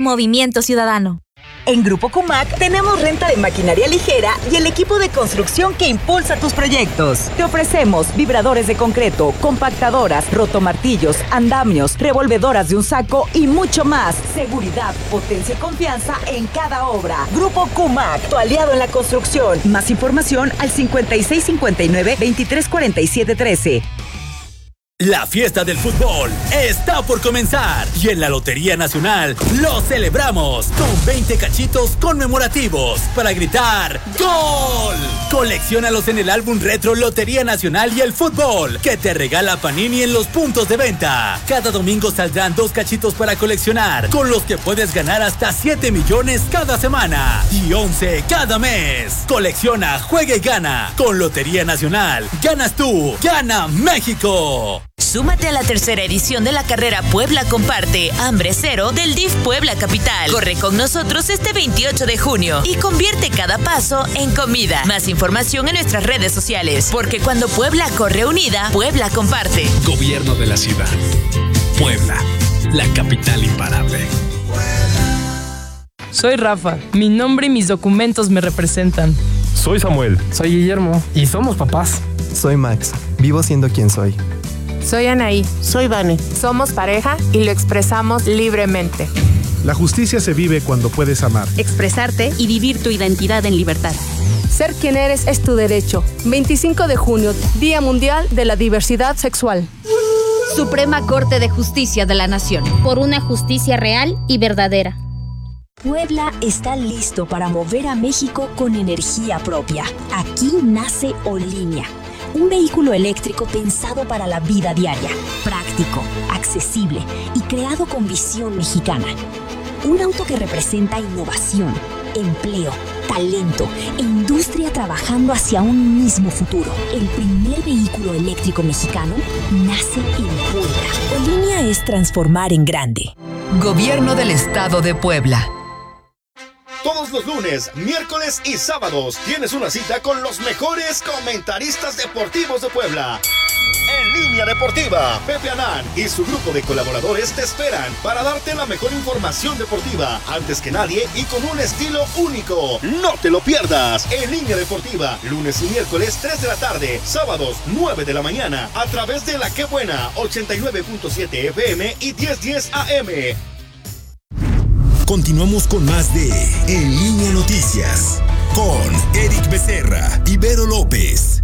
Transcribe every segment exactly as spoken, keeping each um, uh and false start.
Movimiento Ciudadano. En Grupo Cumac tenemos renta de maquinaria ligera y el equipo de construcción que impulsa tus proyectos. Te ofrecemos vibradores de concreto, compactadoras, rotomartillos, andamios, revolvedoras de un saco y mucho más. Seguridad, potencia y confianza en cada obra. Grupo Cumac, tu aliado en la construcción. Más información al cincuenta y seis cincuenta y nueve, veintitrés cuarenta y siete trece. La fiesta del fútbol está por comenzar y en la Lotería Nacional lo celebramos con veinte cachitos conmemorativos para gritar ¡Gol! Colecciónalos en el álbum retro Lotería Nacional y el Fútbol que te regala Panini en los puntos de venta. Cada domingo saldrán dos cachitos para coleccionar, con los que puedes ganar hasta siete millones cada semana y once cada mes. Colecciona, juega y gana. Con Lotería Nacional, ganas tú, gana México. Súmate a la tercera edición de la carrera Puebla Comparte Hambre Cero del D I F Puebla Capital. Corre con nosotros este veintiocho de junio y convierte cada paso en comida. Más información en nuestras redes sociales, porque cuando Puebla corre unida, Puebla comparte. Gobierno de la ciudad. Puebla, la capital imparable. Soy Rafa. Mi nombre y mis documentos me representan. Soy Samuel. Soy Guillermo. Y somos papás. Soy Max. Vivo siendo quien soy. Soy Anaí. Soy Vane. Somos pareja y lo expresamos libremente. La justicia se vive cuando puedes amar, expresarte y vivir tu identidad en libertad. Ser quien eres es tu derecho. veinticinco de junio, Día Mundial de la Diversidad Sexual. Suprema Corte de Justicia de la Nación. Por una justicia real y verdadera. Puebla está listo para mover a México con energía propia. Aquí nace Olinia. Un vehículo eléctrico pensado para la vida diaria, práctico, accesible y creado con visión mexicana. Un auto que representa innovación, empleo, talento e industria trabajando hacia un mismo futuro. El primer vehículo eléctrico mexicano nace en Puebla. Olinia es transformar en grande. Gobierno del Estado de Puebla. Todos los lunes, miércoles y sábados tienes una cita con los mejores comentaristas deportivos de Puebla. En Línea Deportiva, Pepe Anán y su grupo de colaboradores te esperan para darte la mejor información deportiva antes que nadie y con un estilo único. No te lo pierdas. En Línea Deportiva, lunes y miércoles tres de la tarde, sábados nueve de la mañana a través de La Qué Buena ochenta y nueve punto siete F M y diez diez A M. Continuamos con más de En Línea Noticias con Eric Becerra y Vero López.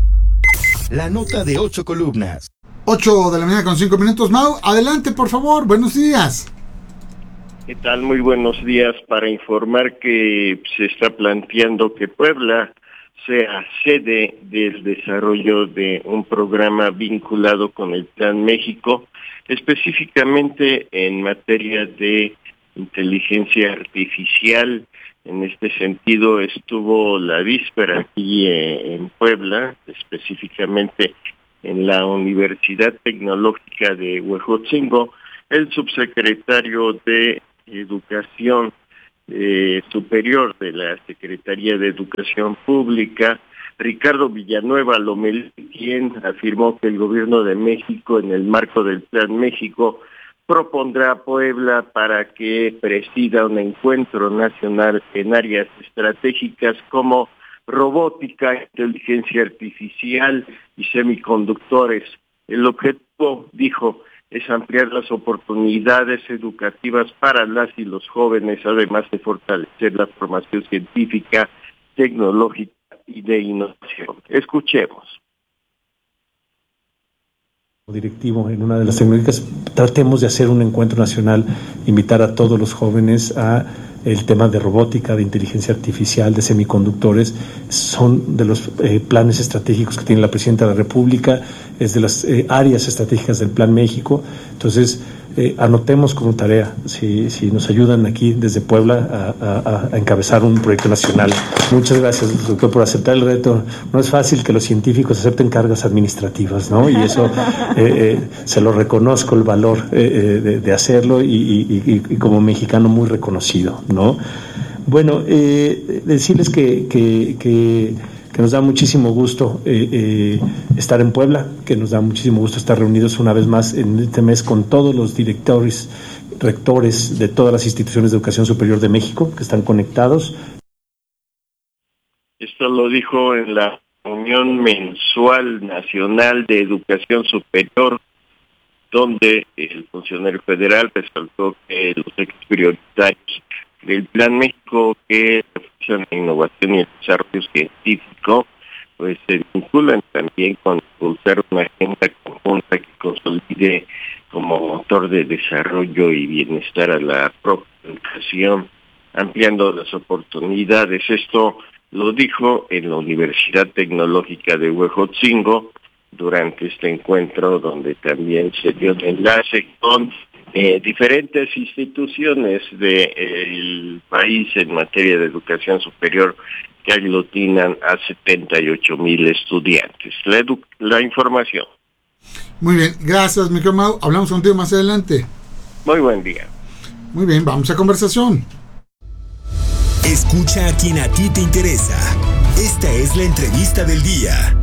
La nota de ocho columnas. ocho de la mañana con cinco minutos. Mau, adelante por favor, buenos días. ¿Qué tal? Muy buenos días. Para informar que se está planteando que Puebla sea sede del desarrollo de un programa vinculado con el Plan México, específicamente en materia de inteligencia artificial. En este sentido estuvo la víspera aquí eh, en Puebla, específicamente en la Universidad Tecnológica de Huejotzingo, el subsecretario de Educación eh, Superior de la Secretaría de Educación Pública, Ricardo Villanueva Lomelí, quien afirmó que el gobierno de México, en el marco del Plan México, propondrá a Puebla para que presida un encuentro nacional en áreas estratégicas como robótica, inteligencia artificial y semiconductores. El objetivo, dijo, es ampliar las oportunidades educativas para las y los jóvenes, además de fortalecer la formación científica, tecnológica y de innovación. Escuchemos. Directivo en una de las tecnológicas, tratemos de hacer un encuentro nacional, invitar a todos los jóvenes a el tema de robótica, de inteligencia artificial, de semiconductores. Son de los eh, planes estratégicos que tiene la Presidenta de la República, es de las eh, áreas estratégicas del Plan México. Entonces, eh, anotemos como tarea, si, si nos ayudan aquí desde Puebla a, a, a encabezar un proyecto nacional. Muchas gracias, doctor, por aceptar el reto. No es fácil que los científicos acepten cargas administrativas, ¿no? Y eso eh, eh, se lo reconozco el valor eh, de, de hacerlo y, y, y, y como mexicano muy reconocido, ¿no? Bueno, eh, decirles que, que, que, que nos da muchísimo gusto eh, eh, estar en Puebla, que nos da muchísimo gusto estar reunidos una vez más en este mes con todos los directores rectores de todas las instituciones de educación superior de México que están conectados. Esto lo dijo en la Unión Mensual Nacional de Educación Superior, donde el funcionario federal resaltó que los ejes prioritarios del Plan México que refuerzan la innovación y el desarrollo científico, pues se vinculan también con impulsar una agenda conjunta que consolide como motor de desarrollo y bienestar a la propia educación, ampliando las oportunidades. Esto lo dijo en la Universidad Tecnológica de Huejotzingo durante este encuentro, donde también se dio un enlace con eh, diferentes instituciones del país en materia de educación superior que aglutinan a setenta y ocho mil estudiantes. La, edu- la información. Muy bien, gracias, mi querido Mau. Hablamos contigo más adelante. Muy buen día. Muy bien, vamos a conversación. Escucha a quien a ti te interesa. Esta es la entrevista del día.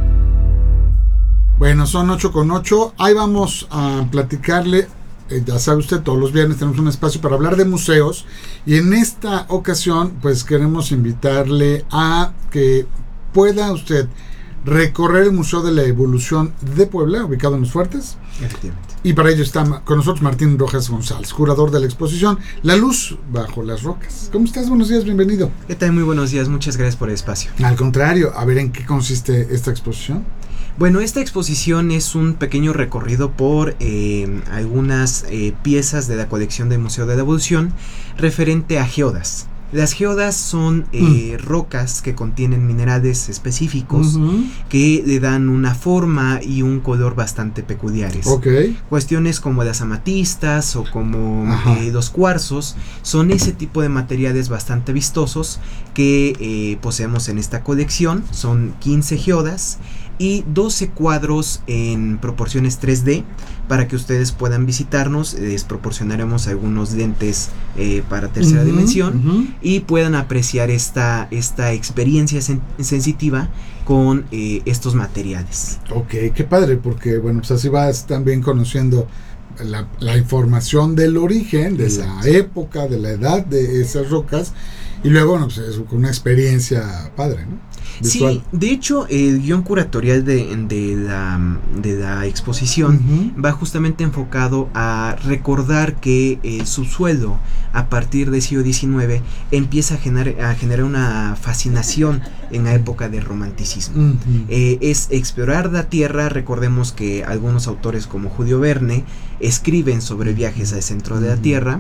Bueno, son ocho con ocho. Ahí vamos a platicarle. Eh, ya sabe usted, todos los viernes tenemos un espacio para hablar de museos. Y en esta ocasión, pues queremos invitarle a que pueda usted recorrer el Museo de la Evolución de Puebla, ubicado en Los Fuertes. Efectivamente. Y para ello está con nosotros Martín Rojas González, curador de la exposición La Luz Bajo las Rocas. ¿Cómo estás? Buenos días, bienvenido. ¿Qué tal? Muy buenos días, muchas gracias por el espacio. Al contrario, a ver en qué consiste esta exposición. Bueno, esta exposición es un pequeño recorrido por eh, algunas eh, piezas de la colección del Museo de la Evolución referente a geodas. Las geodas son eh, mm. rocas que contienen minerales específicos uh-huh. que le dan una forma y un color bastante peculiares. Okay. Cuestiones como las amatistas o como eh, los cuarzos son ese tipo de materiales bastante vistosos que eh, poseemos en esta colección. Son quince geodas y doce cuadros en proporciones tres D para que ustedes puedan visitarnos. Les proporcionaremos algunos lentes eh, para tercera uh-huh, dimensión uh-huh. y puedan apreciar esta, esta experiencia sen- sensitiva con eh, estos materiales. Ok, qué padre, porque bueno, pues así vas también conociendo la, la información del origen, de Exacto. la época, de la edad de esas rocas, y luego bueno, pues es una experiencia padre, ¿no? Visual. Sí, de hecho el guión curatorial de, de, la, de la exposición uh-huh. va justamente enfocado a recordar que el subsuelo a partir del siglo diecinueve empieza a generar, a generar una fascinación en la época del romanticismo. Uh-huh. Eh, es explorar la tierra. Recordemos que algunos autores como Julio Verne escriben sobre viajes al centro uh-huh. de la tierra.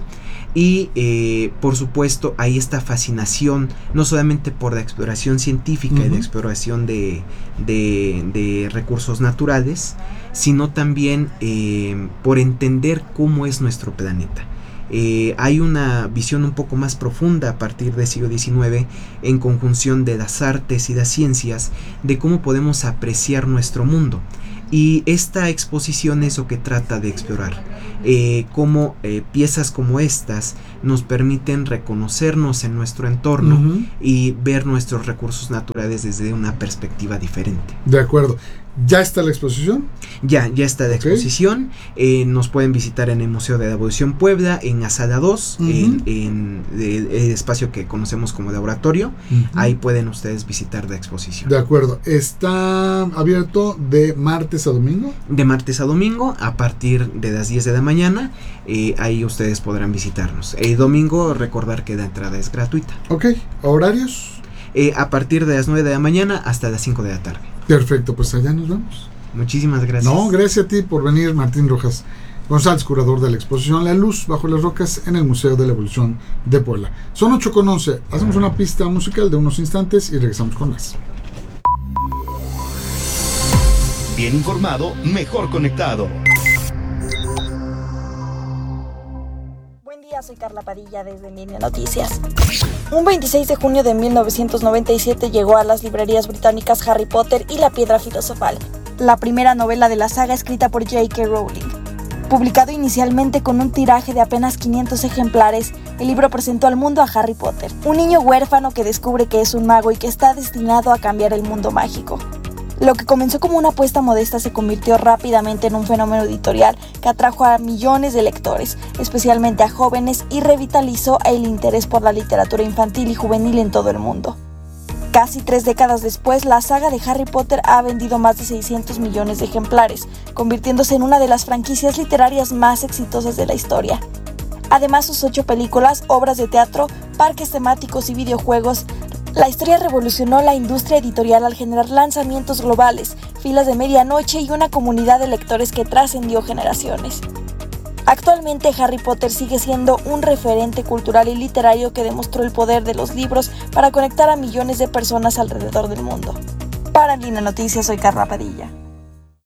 Y eh, por supuesto hay esta fascinación no solamente por la exploración científica uh-huh. y la exploración de, de, de recursos naturales, sino también eh, por entender cómo es nuestro planeta. Eh, hay una visión un poco más profunda a partir del siglo diecinueve en conjunción de las artes y las ciencias de cómo podemos apreciar nuestro mundo. Y esta exposición es lo que trata de explorar, eh, cómo eh, piezas como estas nos permiten reconocernos en nuestro entorno uh-huh. y ver nuestros recursos naturales desde una perspectiva diferente. De acuerdo. ¿Ya está la exposición? Ya, ya está la okay. exposición. Eh, nos pueden visitar en el Museo de la Evolución Puebla, en la sala dos, uh-huh. en, en el, el espacio que conocemos como laboratorio. Uh-huh. Ahí pueden ustedes visitar la exposición. De acuerdo. ¿Está abierto de martes a domingo? De martes a domingo, a partir de las diez de la mañana. Eh, ahí ustedes podrán visitarnos. El domingo, recordar que la entrada es gratuita. Ok. ¿Horarios? Eh, a partir de las nueve de la mañana hasta las cinco de la tarde. Perfecto, pues allá nos vemos. Muchísimas gracias. No, gracias a ti por venir, Martín Rojas González, curador de la exposición La Luz Bajo las Rocas en el Museo de la Evolución de Puebla. Son ocho con once, hacemos una pista musical de unos instantes y regresamos con más. Bien informado, mejor conectado. Soy Carla Padilla desde Línea Noticias. Un veintiséis de junio de mil novecientos noventa y siete llegó a las librerías británicas Harry Potter y la Piedra Filosofal, la primera novela de la saga escrita por J K Rowling. Publicado inicialmente con un tiraje de apenas quinientos ejemplares, el libro presentó al mundo a Harry Potter, un niño huérfano que descubre que es un mago y que está destinado a cambiar el mundo mágico. Lo que comenzó como una apuesta modesta se convirtió rápidamente en un fenómeno editorial que atrajo a millones de lectores, especialmente a jóvenes, y revitalizó el interés por la literatura infantil y juvenil en todo el mundo. Casi tres décadas después, la saga de Harry Potter ha vendido más de seiscientos millones de ejemplares, convirtiéndose en una de las franquicias literarias más exitosas de la historia. Además, sus ocho películas, obras de teatro, parques temáticos y videojuegos, la historia revolucionó la industria editorial al generar lanzamientos globales, filas de medianoche y una comunidad de lectores que trascendió generaciones. Actualmente, Harry Potter sigue siendo un referente cultural y literario que demostró el poder de los libros para conectar a millones de personas alrededor del mundo. Para Línea Noticias, soy Carla Padilla.